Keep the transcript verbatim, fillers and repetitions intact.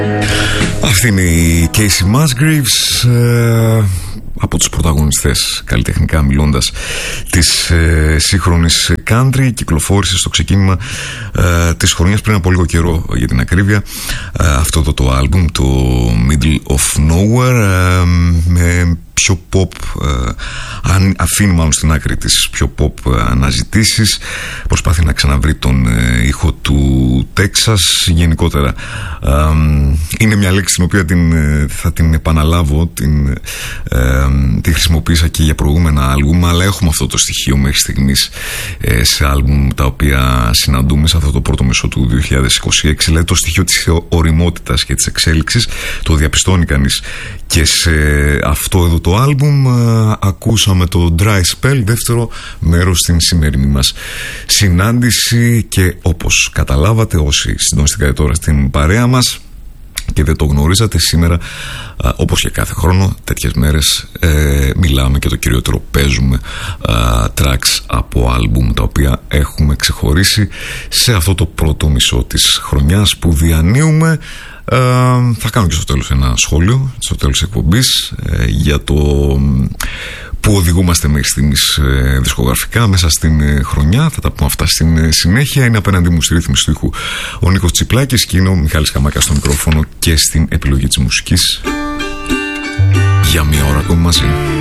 Αυτή είναι η Casey Musgraves, ε, από τους πρωταγωνιστές καλλιτεχνικά μιλώντας της ε, σύγχρονης country. Κυκλοφόρησε στο ξεκίνημα ε, της χρονιάς, πριν από λίγο καιρό για την ακρίβεια, ε, αυτό το, το άλμπουμ, το Middle of Nowhere, ε, με πιο pop, ε, αν αφήνει μάλλον στην άκρη της πιο pop αναζητήσεις, προσπάθει να ξαναβρει τον ε, ήχο του Τέξας. Γενικότερα ε, είναι μια λέξη την οποία την, θα την επαναλάβω, την, ε, τη χρησιμοποίησα και για προηγούμενα άλμπουμ, αλλά έχουμε αυτό το στοιχείο μέχρι στιγμής ε, σε άλμπουμ τα οποία συναντούμε σε αυτό το πρώτο μισό του δύο χιλιάδες είκοσι έξι, δηλαδή το στοιχείο της ωριμότητας και της εξέλιξης. Το διαπιστώνει κανείς και σε αυτό εδώ το άλμπουμ. ε, ακούσαμε το Dry Spell, δεύτερο μέρος στην σημερινή μας συνάντηση, και όπως καταλάβατε όσοι συντονιστήκατε τώρα στην παρέα μας και δεν το γνωρίζατε, σήμερα α, όπως και κάθε χρόνο τέτοιες μέρες ε, μιλάμε και το κυριότερο παίζουμε α, tracks από άλμπουμ τα οποία έχουμε ξεχωρίσει σε αυτό το πρώτο μισό της χρονιάς που διανύουμε. Ε, θα κάνω και στο τέλος ένα σχόλιο, στο τέλος της εκπομπής, ε, για το που οδηγούμαστε μέχρι στιγμής ε, δισκογραφικά μέσα στην ε, χρονιά. Θα τα πούμε αυτά στην ε, συνέχεια. Είναι απέναντι μου στη ρύθμιση του ήχου ο Νίκος Τσιπλάκης και είναι ο Μιχάλης Καμάκας στο μικρόφωνο και στην επιλογή της μουσικής. Για μία ώρα ακόμη μαζί.